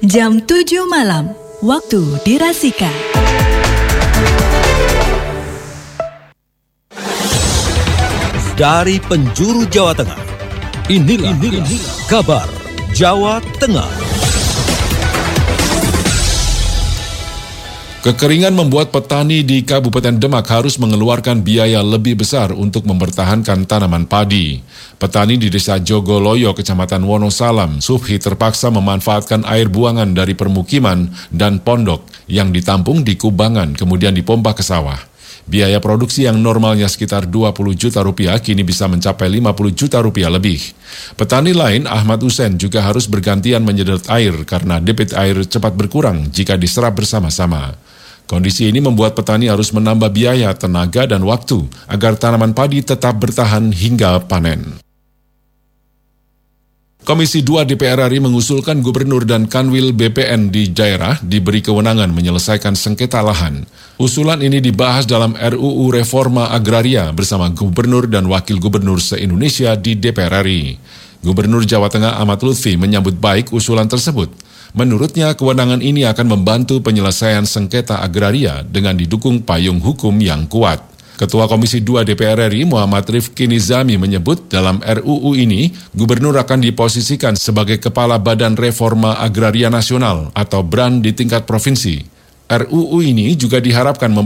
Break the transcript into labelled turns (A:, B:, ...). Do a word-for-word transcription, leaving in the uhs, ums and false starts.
A: Jam tujuh malam, waktu dirasika.
B: Dari penjuru Jawa Tengah, inilah, inilah kabar Jawa Tengah.
C: Kekeringan membuat petani di Kabupaten Demak harus mengeluarkan biaya lebih besar untuk mempertahankan tanaman padi. Petani di Desa Jogoloyo, Kecamatan Wonosalam, Subhi terpaksa memanfaatkan air buangan dari permukiman dan pondok yang ditampung di kubangan kemudian dipompa ke sawah. Biaya produksi yang normalnya sekitar dua puluh juta rupiah kini bisa mencapai lima puluh juta rupiah lebih. Petani lain, Ahmad Husen, juga harus bergantian menyedot air karena debit air cepat berkurang jika diserap bersama-sama. Kondisi ini membuat petani harus menambah biaya, tenaga, dan waktu agar tanaman padi tetap bertahan hingga panen. Komisi dua D P R R I mengusulkan gubernur dan kanwil B P N di daerah diberi kewenangan menyelesaikan sengketa lahan. Usulan ini dibahas dalam R U U Reforma Agraria bersama gubernur dan wakil gubernur se-Indonesia di D P R R I. Gubernur Jawa Tengah Ahmad Lutfi menyambut baik usulan tersebut. Menurutnya, kewenangan ini akan membantu penyelesaian sengketa agraria dengan didukung payung hukum yang kuat. Ketua Komisi dua D P R R I Muhammad Rifki Nizami menyebut dalam R U U ini, gubernur akan diposisikan sebagai Kepala Badan Reforma Agraria Nasional atau B R A N di tingkat provinsi. R U U ini juga diharapkan